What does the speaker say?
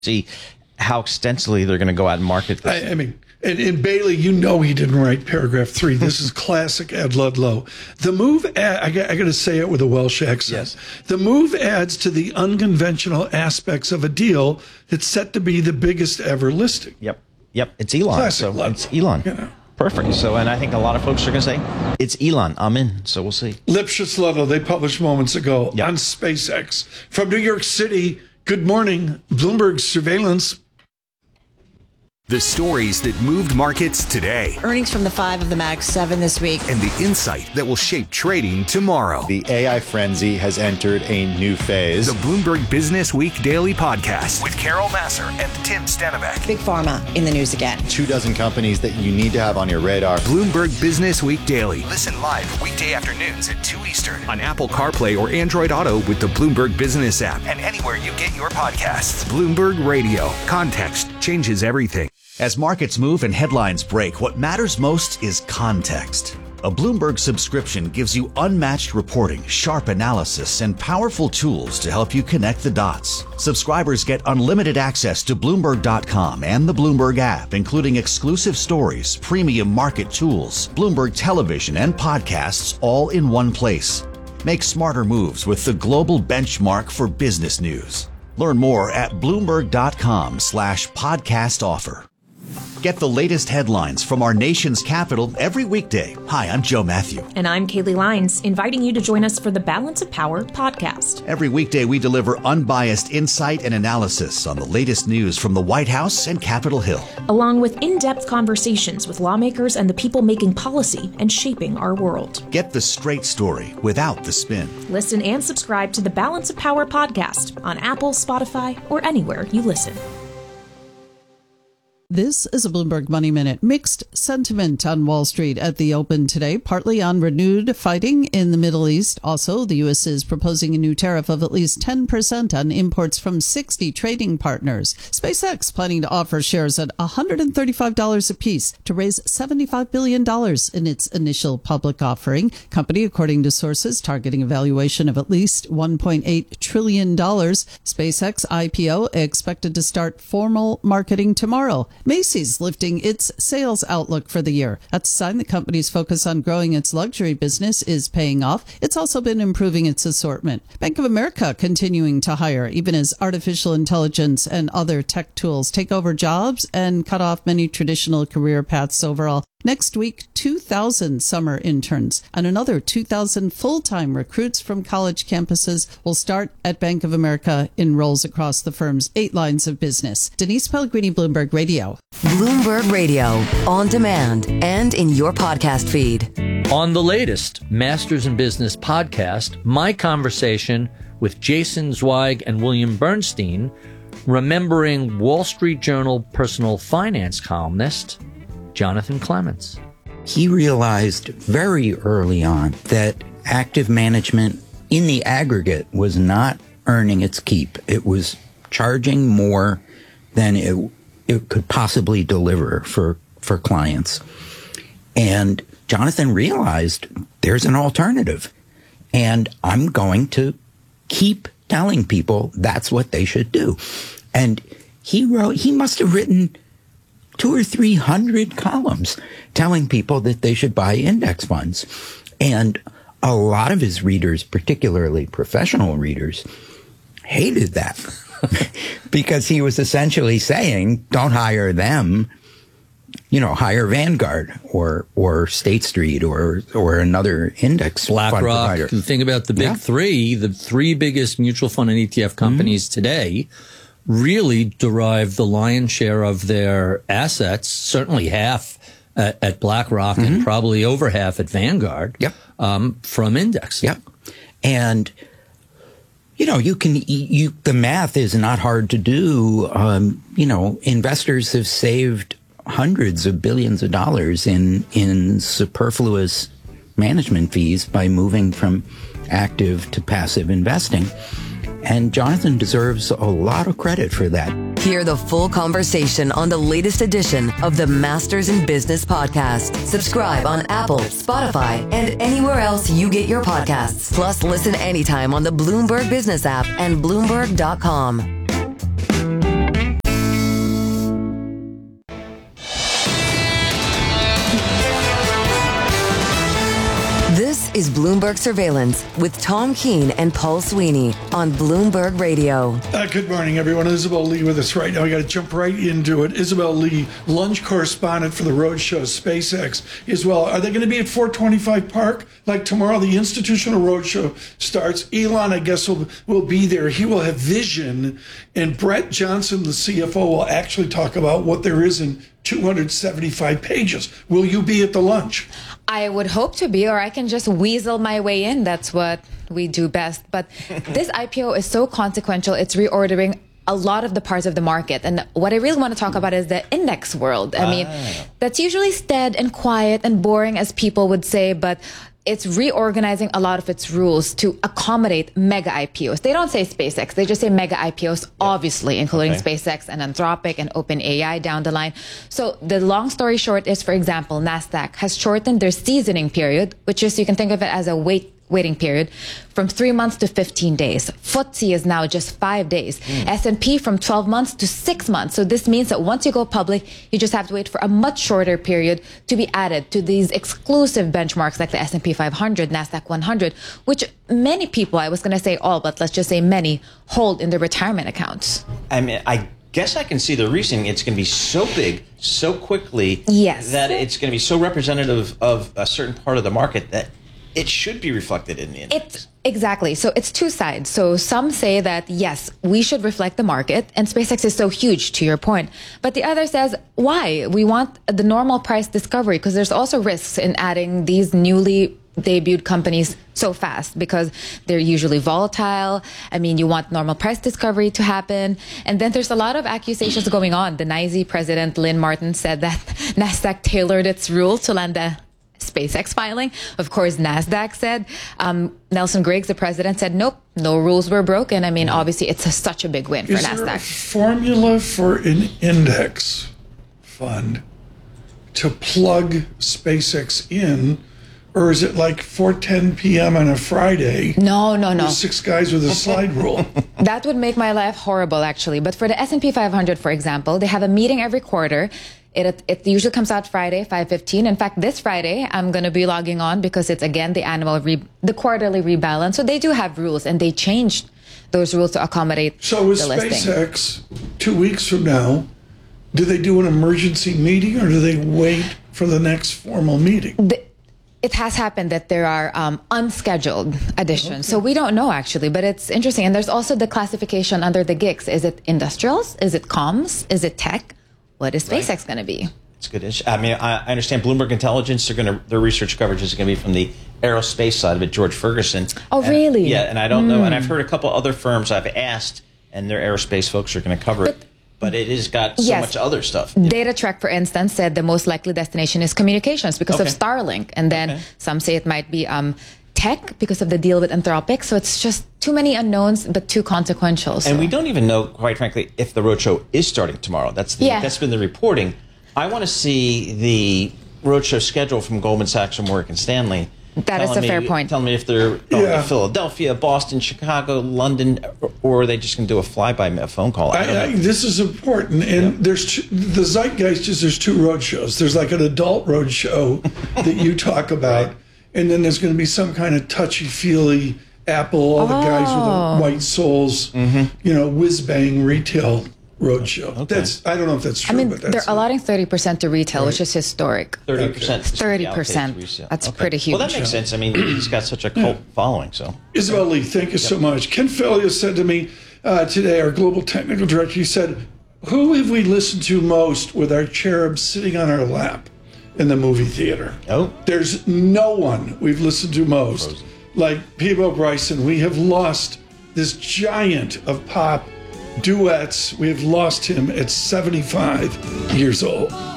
see how extensively they're going to go out and market this. I mean, and Bailey, he didn't write paragraph 3. This is classic Ed Ludlow. The move, I got to say it with a Welsh accent. Yes. The move adds to the unconventional aspects of a deal that's set to be the biggest ever listing. Yep. It's Elon. Classic Ludlow. It's Elon. Perfect. So, and I think a lot of folks are going to say, it's Elon. I'm in. So we'll see. Lipschitz Ludlow, they published moments ago on SpaceX. From New York City, good morning. Bloomberg surveillance. The stories that moved markets today. Earnings from the 5 of the Mag 7 this week. And the insight that will shape trading tomorrow. The AI frenzy has entered a new phase. The Bloomberg Business Week Daily Podcast with Carol Massar and Tim Stenavec. Big Pharma in the news again. 24 companies that you need to have on your radar. Bloomberg Business Week Daily. Listen live weekday afternoons at 2 Eastern on Apple CarPlay or Android Auto with the Bloomberg Business app and anywhere you get your podcasts. Bloomberg Radio. Context changes everything. As markets move and headlines break, what matters most is context. A Bloomberg subscription gives you unmatched reporting, sharp analysis, and powerful tools to help you connect the dots. Subscribers get unlimited access to Bloomberg.com and the Bloomberg app, including exclusive stories, premium market tools, Bloomberg television, and podcasts all in one place. Make smarter moves with the global benchmark for business news. Learn more at Bloomberg.com/podcast offer. Get the latest headlines from our nation's capital every weekday. Hi, I'm Joe Matthew. And I'm Kaylee Lyons, inviting you to join us for the Balance of Power podcast. Every weekday, we deliver unbiased insight and analysis on the latest news from the White House and Capitol Hill, along with in-depth conversations with lawmakers and the people making policy and shaping our world. Get the straight story without the spin. Listen and subscribe to the Balance of Power podcast on Apple, Spotify, or anywhere you listen. This is a Bloomberg Money Minute. Mixed sentiment on Wall Street at the open today, partly on renewed fighting in the Middle East. Also, the U.S. is proposing a new tariff of at least 10% on imports from 60 trading partners. SpaceX planning to offer shares at $135 apiece to raise $75 billion in its initial public offering. Company, according to sources, targeting a valuation of at least $1.8 trillion. SpaceX IPO expected to start formal marketing tomorrow. Macy's lifting its sales outlook for the year. That's a sign the company's focus on growing its luxury business is paying off. It's also been improving its assortment. Bank of America continuing to hire, even as artificial intelligence and other tech tools take over jobs and cut off many traditional career paths overall. Next week, 2,000 summer interns and another 2,000 full-time recruits from college campuses will start at Bank of America in roles across the firm's 8 lines of business. Denise Pellegrini, Bloomberg Radio. Bloomberg Radio, on demand and in your podcast feed. On the latest Masters in Business podcast, my conversation with Jason Zweig and William Bernstein, remembering Wall Street Journal personal finance columnist Jonathan Clements. He realized very early on that active management in the aggregate was not earning its keep. It was charging more than it could possibly deliver for clients. And Jonathan realized there's an alternative. And I'm going to keep telling people that's what they should do. And he must have written 200 or 300 columns telling people that they should buy index funds. And a lot of his readers, particularly professional readers, hated that because he was essentially saying, don't hire them, hire Vanguard or State Street or another index fund provider. BlackRock. Think about the big three, the 3 biggest mutual fund and ETF companies today really derive the lion's share of their assets, certainly half at BlackRock and probably over half at Vanguard, from indexing. Yep. And, the math is not hard to do. Investors have saved hundreds of billions of dollars in superfluous management fees by moving from active to passive investing. And Jonathan deserves a lot of credit for that. Hear the full conversation on the latest edition of the Masters in Business podcast. Subscribe on Apple, Spotify, and anywhere else you get your podcasts. Plus, listen anytime on the Bloomberg Business app and Bloomberg.com. is Bloomberg Surveillance with Tom Keene and Paul Sweeney on Bloomberg Radio. Good morning, everyone. Isabel Lee with us right now. We got to jump right into it. Isabel Lee, lunch correspondent for the Roadshow, SpaceX, as well. Are they going to be at 425 Park like tomorrow? The Institutional Roadshow starts. Elon, I guess, will be there. He will have vision, and Brett Johnson, the CFO, will actually talk about what there is in 275 pages. Will you be at the lunch? I would hope to be, or I can just weasel my way in. That's what we do best. But this IPO is so consequential, it's reordering a lot of the parts of the market. And what I really want to talk about is the index world. I mean, that's usually steady and quiet and boring, as people would say, but it's reorganizing a lot of its rules to accommodate mega IPOs. They don't say SpaceX, they just say mega IPOs, obviously, including SpaceX and Anthropic and OpenAI down the line. So the long story short is, for example, NASDAQ has shortened their seasoning period, which is, you can think of it as a waiting period, from 3 months to 15 days. FTSE is now just 5 days. S&P from 12 months to 6 months. So this means that once you go public, you just have to wait for a much shorter period to be added to these exclusive benchmarks like the S&P 500, NASDAQ 100, which many people, I was going to say all, but let's just say many, hold in their retirement accounts. I mean, I guess I can see the reasoning. It's going to be so big, so quickly, that it's going to be so representative of a certain part of the market that it should be reflected in the index. Exactly. So it's two sides. So some say that, yes, we should reflect the market, and SpaceX is so huge, to your point. But the other says, why? We want the normal price discovery, because there's also risks in adding these newly debuted companies so fast, because they're usually volatile. I mean, you want normal price discovery to happen. And then there's a lot of accusations going on. The NYSE president, Lynn Martin, said that NASDAQ tailored its rule to land a SpaceX filing. Of course, NASDAQ said. Nelson Griggs, the president, said, nope, no rules were broken. I mean, obviously, it's such a big win for NASDAQ. Is there a formula for an index fund to plug SpaceX in? Or is it like 4:10 p.m. on a Friday? No. With 6 guys with a slide rule. That would make my life horrible, actually. But for the S&P 500, for example, they have a meeting every quarter. It usually comes out Friday, 5:15. In fact, this Friday, I'm going to be logging on because it's, again, the quarterly rebalance. So they do have rules, and they changed those rules to accommodate the listing. So with SpaceX, 2 weeks from now, do they do an emergency meeting, or do they wait for the next formal meeting? It has happened that there are unscheduled additions. So we don't know, actually, but it's interesting. And there's also the classification under the GICS. Is it industrials? Is it comms? Is it tech? What is SpaceX going to be? It's good. I mean, I understand Bloomberg Intelligence, their research coverage is going to be from the aerospace side of it, George Ferguson. Oh, really? Yeah, and I don't know. And I've heard a couple other firms I've asked, and their aerospace folks are going to cover it. But it has got so much other stuff. DataTrek, for instance, said the most likely destination is communications because of Starlink. And then some say it might be tech because of the deal with Anthropic. So it's just too many unknowns, but too consequential. So. And we don't even know, quite frankly, if the roadshow is starting tomorrow. That's been the reporting. I want to see the roadshow schedule from Goldman Sachs or Morgan Stanley. That is a fair point. Tell me if they're going to Philadelphia, Boston, Chicago, London, or are they just going to do a flyby phone call? This is important. And the zeitgeist is there's 2 roadshows. There's like an adult roadshow that you talk about, and then there's going to be some kind of touchy-feely Apple, all the guys with the white souls, whiz-bang retail roadshow. I don't know if that's true. I mean, but they're allotting 30% to retail, which is historic. 30%. 30%. That's pretty huge. Well, that makes sense. I mean, he's got such a cult following. So, Isabel Lee, thank you so much. Ken Fillius said to me today, our global technical director, he said, "Who have we listened to most with our cherub sitting on our lap in the movie theater?" Oh, there's no one we've listened to most like Peabo Bryson. We have lost this giant of pop duets. We have lost him at 75 years old.